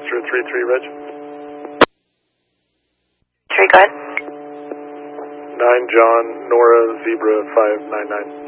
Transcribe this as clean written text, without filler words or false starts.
Oscar 33, Reg. 3, go ahead. 9 John, Nora, Zebra 599.